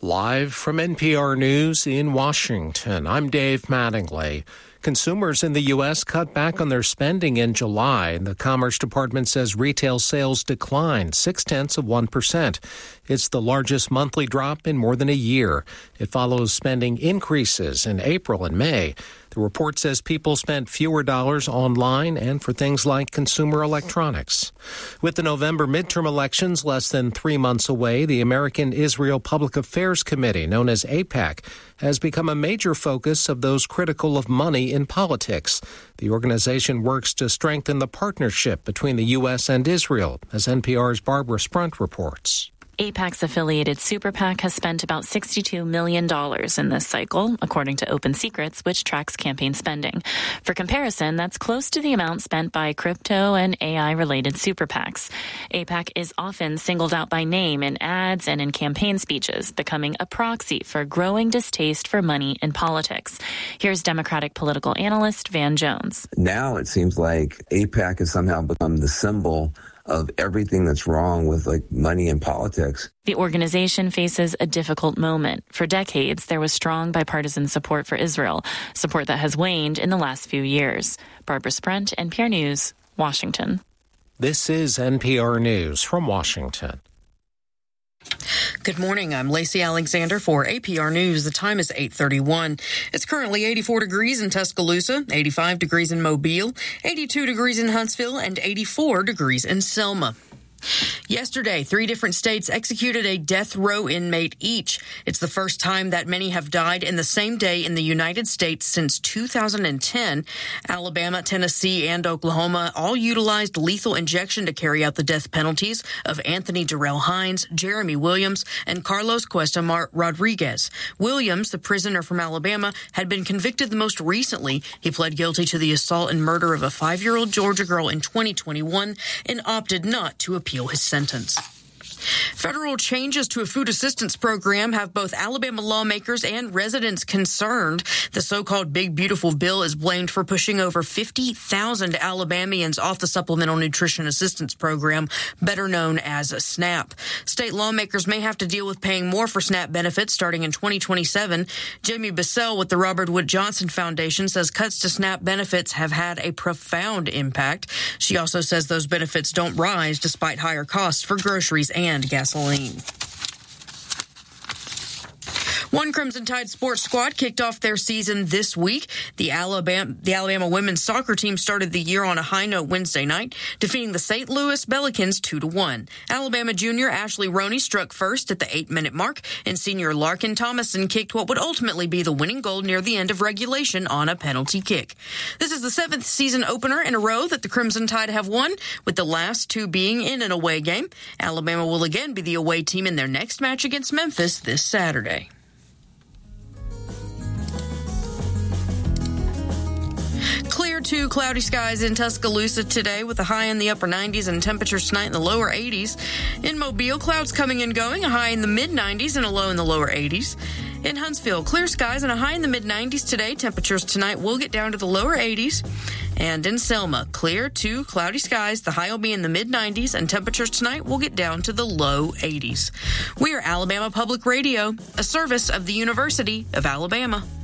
Live from NPR News in Washington, I'm Dave Mattingly. Consumers in the U.S. cut back on their spending in July. The Commerce Department says retail sales declined 0.6%. It's the largest monthly drop in more than a year. It follows spending increases in April and May. The report says people spent fewer dollars online and for things like consumer electronics. With the November midterm elections less than 3 months away, the American-Israel Public Affairs Committee, known as AIPAC, has become a major focus of those critical of money in politics. The organization works to strengthen the partnership between the U.S. and Israel, as NPR's Barbara Sprunt reports. AIPAC's affiliated Super PAC has spent about $62 million in this cycle, according to Open Secrets, which tracks campaign spending. For comparison, that's close to the amount spent by crypto and AI-related Super PACs. AIPAC is often singled out by name in ads and in campaign speeches, becoming a proxy for growing distaste for money in politics. Here's Democratic political analyst Van Jones. Now it seems like AIPAC has somehow become the symbol of everything that's wrong with money in politics. The organization faces a difficult moment. For decades, there was strong bipartisan support for Israel, support that has waned in the last few years. Barbara Sprunt, NPR News, Washington. This is NPR News from Washington. Good morning. I'm Lacey Alexander for APR News. The time is 8:31. It's currently 84 degrees in Tuscaloosa, 85 degrees in Mobile, 82 degrees in Huntsville, and 84 degrees in Selma. Yesterday, 3 different states executed a death row inmate each. It's the first time that many have died in the same day in the United States since 2010. Alabama, Tennessee, and Oklahoma all utilized lethal injection to carry out the death penalties of Anthony Darrell Hines, Jeremy Williams, and Carlos Cuesta Rodriguez. Williams, the prisoner from Alabama, had been convicted the most recently. He pled guilty to the assault and murder of a 5-year-old Georgia girl in 2021 and opted not to appeal his sentence. Federal changes to a food assistance program have both Alabama lawmakers and residents concerned. The so-called Big Beautiful Bill is blamed for pushing over 50,000 Alabamians off the Supplemental Nutrition Assistance Program, better known as SNAP. State lawmakers may have to deal with paying more for SNAP benefits starting in 2027. Jamie Bissell with the Robert Wood Johnson Foundation says cuts to SNAP benefits have had a profound impact. She also says those benefits don't rise despite higher costs for groceries and gasoline. One Crimson Tide sports squad kicked off their season this week. The Alabama women's soccer team started the year on a high note Wednesday night, defeating the St. Louis Bellicans 2-1. Alabama junior Ashley Roney struck first at the 8-minute mark, and senior Larkin Thomason kicked what would ultimately be the winning goal near the end of regulation on a penalty kick. This is the 7th season opener in a row that the Crimson Tide have won, with the last 2 being in an away game. Alabama will again be the away team in their next match against Memphis this Saturday. Clear to cloudy skies in Tuscaloosa today with a high in the upper 90s and temperatures tonight in the lower 80s. In Mobile, clouds coming and going, a high in the mid-90s and a low in the lower 80s. In Huntsville, clear skies and a high in the mid-90s today. Temperatures tonight will get down to the lower 80s. And in Selma, clear to cloudy skies. The high will be in the mid-90s and temperatures tonight will get down to the low 80s. We are Alabama Public Radio, a service of the University of Alabama.